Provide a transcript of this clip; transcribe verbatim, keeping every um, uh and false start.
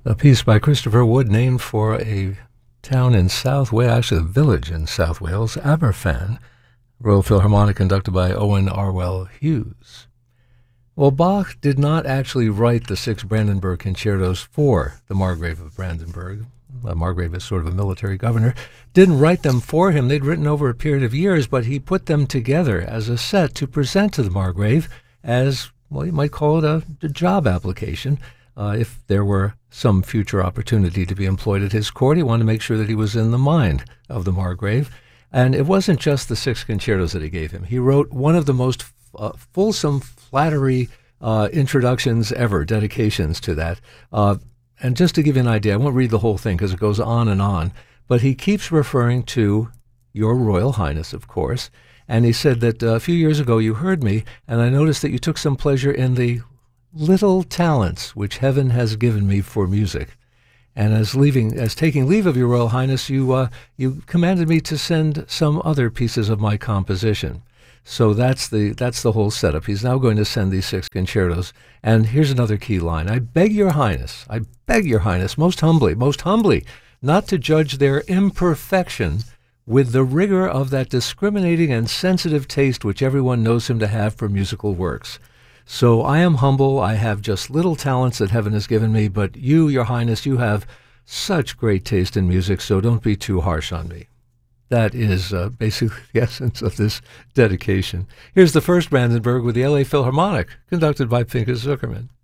A piece by Christopher Wood named for a town in South Wales, actually a village in South Wales, Aberfan. Royal Philharmonic conducted by Owen Arwell Hughes. Well, Bach did not actually write the six Brandenburg concertos for the Margrave of Brandenburg. Uh, Margrave is sort of a military governor. Didn't write them for him. They'd written over a period of years, but he put them together as a set to present to the Margrave as, well, you might call it a, a job application. Uh, if there were some future opportunity to be employed at his court, he wanted to make sure that he was in the mind of the Margrave. And it wasn't just the six concertos that he gave him. He wrote one of the most uh, fulsome, flattery uh, introductions ever, dedications to that. Uh, and just to give you an idea, I won't read the whole thing because it goes on and on, but he keeps referring to Your Royal Highness, of course. And he said that uh, a few years ago you heard me, and I noticed that you took some pleasure in the little talents which heaven has given me for music. And as leaving, as taking leave of your Royal Highness, you uh, you commanded me to send some other pieces of my composition. So that's the that's the whole setup. He's now going to send these six concertos. And here's another key line: I beg your Highness, I beg your Highness, most humbly, most humbly, not to judge their imperfection with the rigor of that discriminating and sensitive taste which everyone knows him to have for musical works. So I am humble. I have just little talents that heaven has given me, but you, your Highness, you have such great taste in music, so don't be too harsh on me. That is uh, basically the essence of this dedication. Here's the first Brandenburg with the L A Philharmonic, conducted by Pinchas Zukerman.